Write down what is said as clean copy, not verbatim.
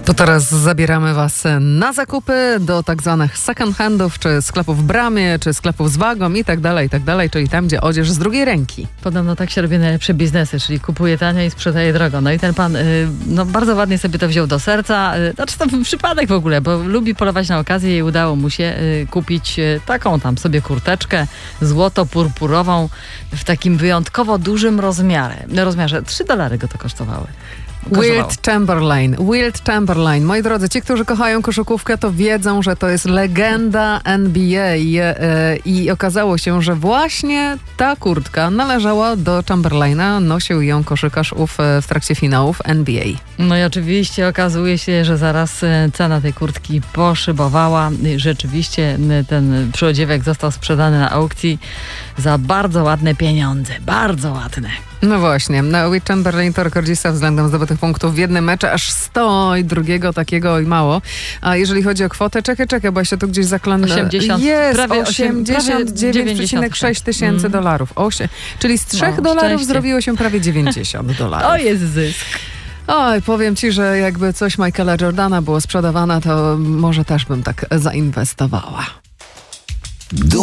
To teraz zabieramy Was na zakupy do tak zwanych second handów, czy sklepów w Bramie, czy sklepów z wagą i tak dalej, czyli tam, gdzie odzież z drugiej ręki. Podobno tak się robi najlepsze biznesy, czyli kupuje tanio i sprzedaje drogo. No i ten pan bardzo ładnie sobie to wziął do serca. Znaczy to przypadek w ogóle, bo lubi polować na okazję i udało mu się kupić taką tam sobie kurteczkę złoto-purpurową w takim wyjątkowo dużym rozmiarze. $3 go to kosztowało. Wilt Chamberlain. Moi drodzy, ci, którzy kochają koszykówkę, to wiedzą, że to jest legenda NBA i okazało się, że właśnie ta kurtka należała do Chamberlaina. Nosił ją koszykarz ów w trakcie finałów NBA. No i oczywiście okazuje się, że zaraz cena tej kurtki poszybowała. Rzeczywiście ten przyodziewek został sprzedany na aukcji za bardzo ładne pieniądze. Bardzo ładne. No właśnie, Wilt Chamberlain to rekordzista względem zdobytych punktów w jednym meczu, aż 100 i drugiego takiego i mało. A jeżeli chodzi o kwotę, czekaj, bo ja się tu gdzieś zaklanę. 80, jest, prawie 89,6 tysięcy dolarów. Czyli z $3 zrobiło się prawie $90. To jest zysk. Oj, powiem ci, że jakby coś Michaela Jordana było sprzedawane, to może też bym tak zainwestowała.